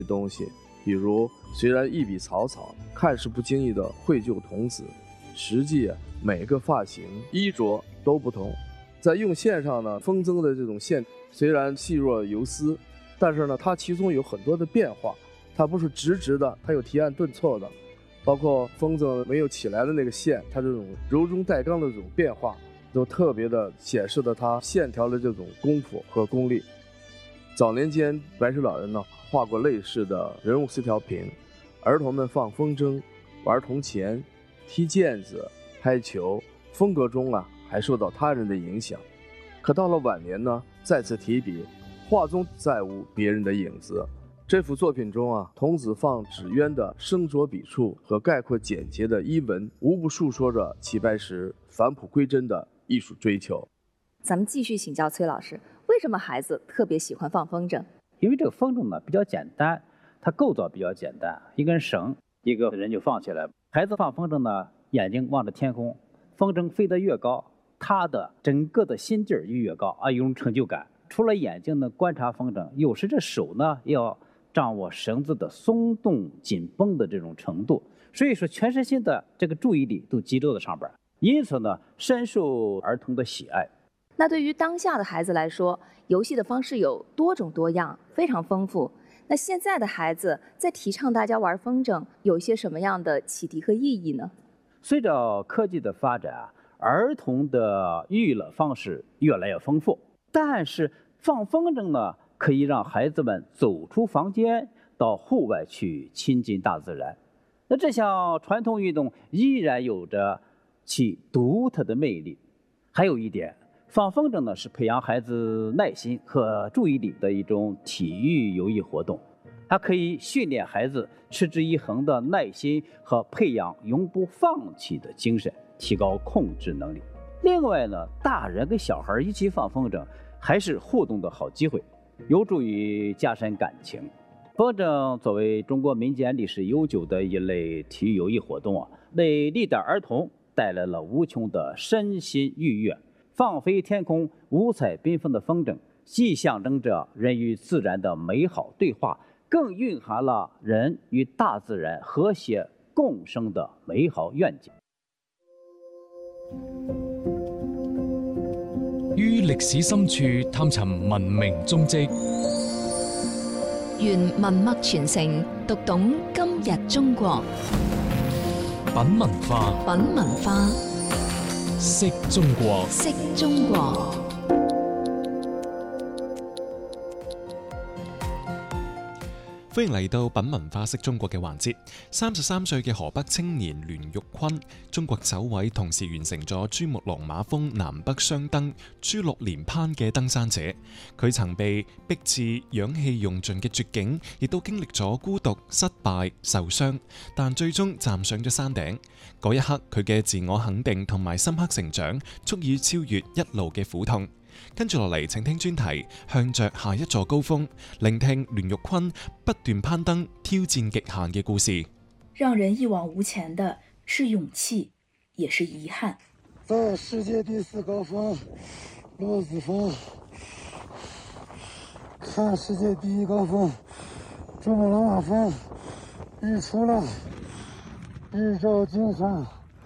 东西，比如虽然一笔草草，看似不经意的绘就童子，实际每个发型、衣着都不同。在用线上呢，风筝的这种线虽然细若游丝，但是呢，它其中有很多的变化，它不是直直的，它有提按顿挫的，包括风筝没有起来的那个线，它这种柔中带刚的这种变化，都特别的显示了它线条的这种功夫和功力。早年间，白石老人呢画过类似的人物四条屏，儿童们放风筝、玩铜钱、踢毽子、拍球，风格中还受到他人的影响。可到了晚年呢，再次提笔，画中再无别人的影子。这幅作品中童子放纸鸢的生着笔触和概括简洁的衣文，无不述说着齐白石返璞归真的艺术追求。 咱们继续请教崔老师，为什么孩子特别喜欢放风筝？ 因为这个风筝呢比较简单，它构造比较简单，一根绳，一个人就放起来。孩子放风筝呢，眼睛望着天空，风筝飞得越高，他的整个的心劲儿就越高有种成就感。除了眼睛呢观察风筝，有时这手呢要掌握绳子的松动紧绷的这种程度，所以说全身心的这个注意力都集中在上边，因此呢深受儿童的喜爱。 那对于当下的孩子来说，游戏的方式有多种多样，非常丰富。那现在的孩子在提倡大家玩风筝，有一些什么样的启迪和意义呢？ 随着科技的发展，儿童的娱乐方式越来越丰富，但是放风筝呢，可以让孩子们走出房间，到户外去亲近大自然。那这项传统运动依然有着其独特的魅力。还有一点，放风筝呢是培养孩子耐心和注意力的一种体育有益活动，它可以训练孩子持之以恒的耐心和培养永不放弃的精神，提高控制能力。另外呢，大人跟小孩一起放风筝还是互动的好机会，有助于加深感情。风筝作为中国民间历史悠久的一类体育有益活动为历代儿童带来了无穷的身心愉悦。放飞天空，五彩缤纷的风筝，既象征着人与自然的美好对话，更蕴含了人与大自然和谐共生的美好愿景。 於歷史深處探尋文明蹤跡， 願文脈傳承，讀懂今日中國。 品文化， 品文化， 識中國， 識中國。 歡迎嚟到品文化識中國嘅環節。33歲嘅河北青年欒玉坤，中國首位同時完成咗珠穆朗瑪峰南北雙登珠穆連攀嘅登山者。佢曾被逼至氧氣用盡嘅絕境，亦都經歷咗孤獨、失敗、受傷，但最終站上咗山頂。嗰一刻，佢嘅自我肯定同埋深刻成長，足以超越一路嘅苦痛。跟住落嚟，請聽專題，向着下一座高峰，聆聽欒玉坤不斷攀登、挑戰極限嘅故事。 讓人一往無前的是勇氣，也是遺憾。 在世界第4高峰洛子峰，看世界第1高峰珠穆朗瑪峰，日出了，日照金山，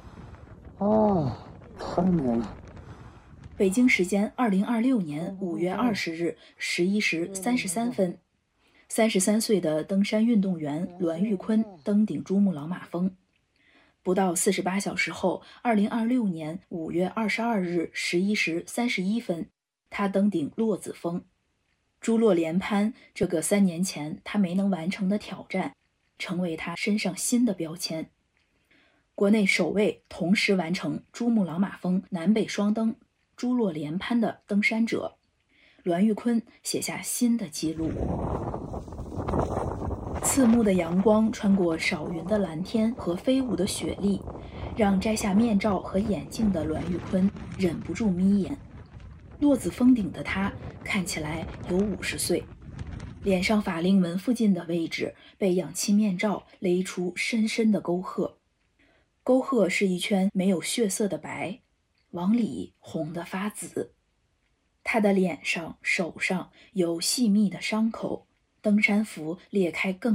太美了。 北京時間2026年5月20日11時33分，33歲的登山運動員欒玉坤登頂珠穆朗瑪峰。不到48小時後，2026年5月22日11時31分，他登頂洛子峰。珠洛連攀這個3年前他沒能完成的挑戰，成為他身上新的標籤。國內首位同時完成珠穆朗瑪峰南北雙登、珠洛連攀的登山者，欒玉坤寫下新的紀錄。刺目的陽光穿過少雲的藍天和飛舞的雪粒，讓摘下面罩和眼鏡的欒玉坤忍不住眯眼。洛子峰頂的他看起來有50歲，臉上法令紋附近的位置被氧氣面罩勒出深深的溝壑，溝壑是一圈沒有血色的白，往裡紅得發紫。他的臉上、手上有細密的傷口， 登山服裂开更